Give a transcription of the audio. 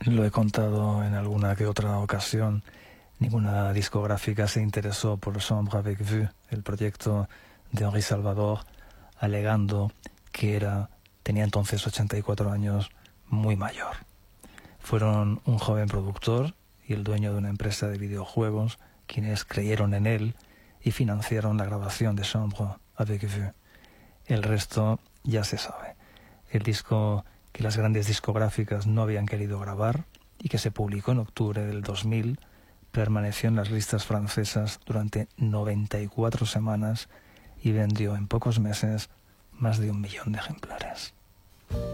lo he contado en alguna que otra ocasión, ninguna discográfica se interesó por Chambre avec Vue, el proyecto de Henri Salvador, alegando que tenía entonces 84 años, muy mayor. Fueron un joven productor y el dueño de una empresa de videojuegos quienes creyeron en él y financiaron la grabación de Chambre avec Vue. El resto ya se sabe. El disco que las grandes discográficas no habían querido grabar y que se publicó en octubre del 2000 permaneció en las listas francesas durante 94 semanas y vendió en pocos meses más de 1 millón de ejemplares.